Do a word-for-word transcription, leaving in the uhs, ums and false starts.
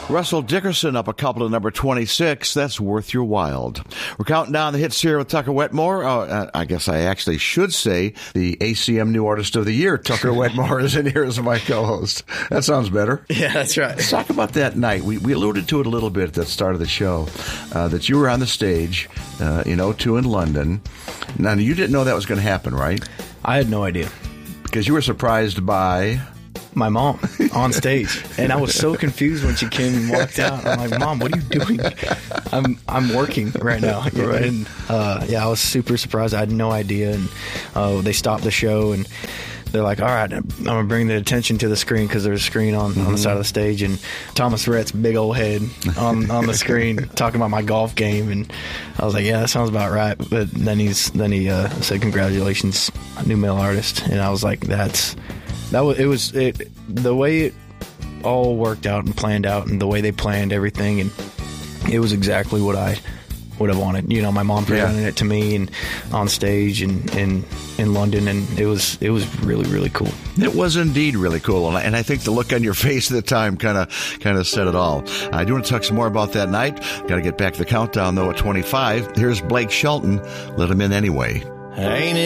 Russell Dickerson up a couple to number twenty-six. That's Worth Your While. We're counting down the hits here with Tucker Wetmore. Uh, I guess I actually should say the A C M New Artist of the Year. Tucker Wetmore is in here as my co-host. That sounds better. Yeah, that's right. Let's talk about that night. We, we alluded to it a little bit at the start of the show, uh, that you were on the stage uh, in oh two in London. Now, you didn't know that was going to happen, right? I had no idea. Because you were surprised by... my mom on stage, and I was so confused when she came and walked out. I'm like, "Mom, what are you doing?" I'm I'm working right now, right. and uh, yeah, I was super surprised. I had no idea, and uh, they stopped the show, and they're like, "All right, I'm gonna bring the attention to the screen because there's a screen on, mm-hmm. on the side of the stage, and Thomas Rhett's big old head on on the screen talking about my golf game." And I was like, "Yeah, that sounds about right." But then he's then he uh, said, "Congratulations, new male artist," and I was like, "That's." That was it. Was it the way it all worked out and planned out, and the way they planned everything, and it was exactly what I would have wanted. You know, my mom presented yeah. it to me and on stage and in in London, and it was it was really really cool. It was indeed really cool, and I, and I think the look on your face at the time kind of kind of said it all. I do want to talk some more about that night. Got to get back to the countdown though at twenty-five. Here's Blake Shelton. Let him in anyway. Ain't it